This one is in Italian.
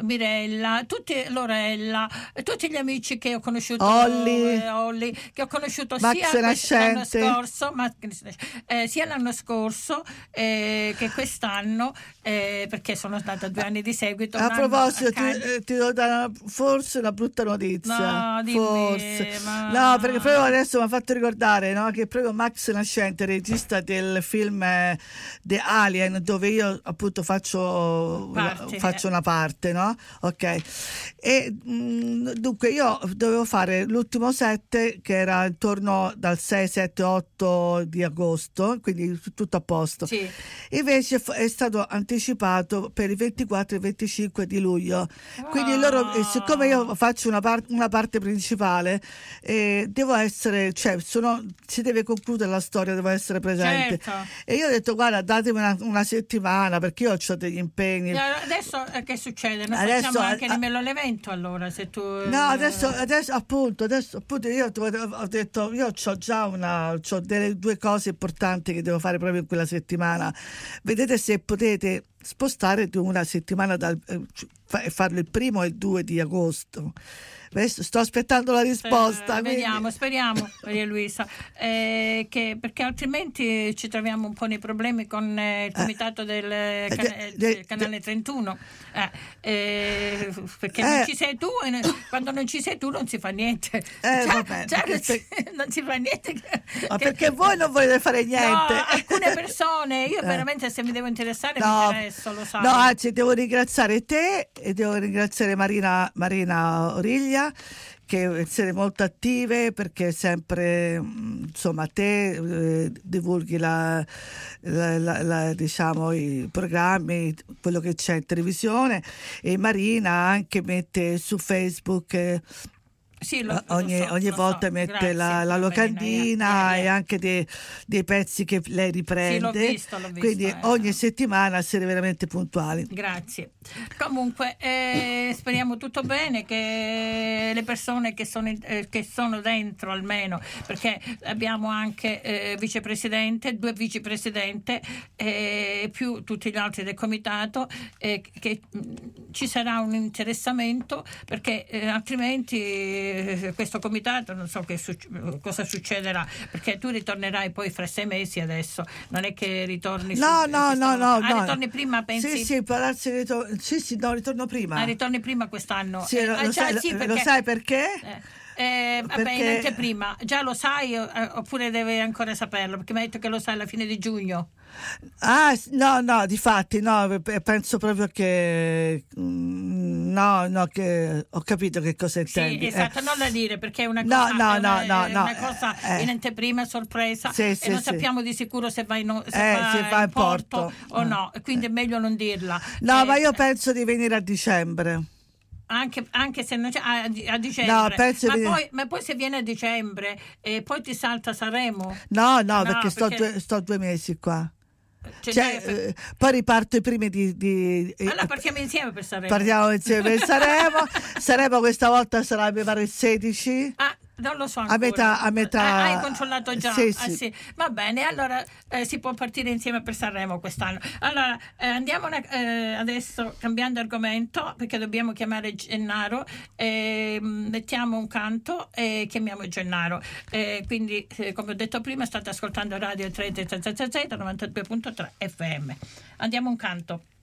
Mirella, Lorella, tutti gli amici che ho conosciuto, Olli, che ho conosciuto sia l'anno scorso che quest'anno, perché sono stata 2 anni di seguito. A proposito, ti devo dare forse una brutta notizia. No, forse. No, perché proprio adesso mi ha fatto ricordare, no, che proprio Max Nascente, regista del film The Alien, dove io appunto faccio una parte, no? Ok. E dunque io dovevo fare l'ultimo set, che era intorno dal 6, 7, 8 di agosto, quindi tutto a posto. Sì. Invece è stato anticipato per il 24 e 25 di luglio. Quindi loro, siccome io faccio una parte principale, devo essere, cioè si deve concludere la storia, devo essere presente. Certo. E io ho detto, guarda, datemi una settimana, perché io ho degli impegni. Adesso che succede? Noi facciamo anche nemmeno l'evento, allora, se tu... No, adesso appunto io ho detto, io ho già c'ho delle 2 cose importanti che devo fare proprio in quella settimana. Vedete se potete spostare di una settimana e farlo il 1 e il 2 di agosto. Sto aspettando la risposta. Vediamo, speriamo, Maria Luisa, perché altrimenti ci troviamo un po' nei problemi con il comitato del canale 31, perché non ci sei tu, e quando non ci sei tu non si fa niente. Non si fa niente. Ma perché voi non volete fare niente? No, alcune persone, io veramente, se mi devo interessare, mi interesso, lo sai. No, anzi, devo ringraziare te e devo ringraziare Marina Origlia, che essere molto attive, perché sempre insomma te divulghi diciamo i programmi, quello che c'è in televisione, e Marina anche mette su Facebook sì, ogni volta mette la locandina e anche dei pezzi che lei riprende. Sì, l'ho visto, quindi ogni settimana essere veramente puntuali. Grazie. Comunque speriamo tutto bene, che le persone che sono dentro, almeno, perché abbiamo anche vicepresidente, 2 vicepresidente, più tutti gli altri del comitato, che ci sarà un interessamento, perché altrimenti questo comitato non so cosa succederà, perché tu ritornerai poi fra 6 mesi adesso, non è che ritorni no, ritorni prima, pensi? Ritorno prima. Ritorni prima quest'anno? Sì, lo sai perché? Vabbè, in anteprima già lo sai, oppure deve ancora saperlo, perché mi hai detto che lo sai alla fine di giugno. No, difatti no, penso proprio che che ho capito che cosa intendi. Sì, esatto, non da dire, perché è una cosa, una cosa in anteprima, sorpresa, e non sappiamo di sicuro se va in porto o no, quindi è meglio non dirla. No, ma io penso di venire a dicembre. Anche se non c'è a dicembre, ma poi se viene a dicembre e poi ti salta Sanremo. No, perché sto 2 mesi qua. Poi riparto i primi di allora partiamo insieme per Sanremo. Sanremo questa volta sarà, mi pare, il 16. Non lo so ancora. A metà. Hai controllato già? Sì. Va bene, allora si può partire insieme per Sanremo quest'anno. Allora andiamo adesso, cambiando argomento, perché dobbiamo chiamare Gennaro, mettiamo un canto e chiamiamo Gennaro, quindi come ho detto prima state ascoltando Radio 93 92.3 FM. Andiamo un canto.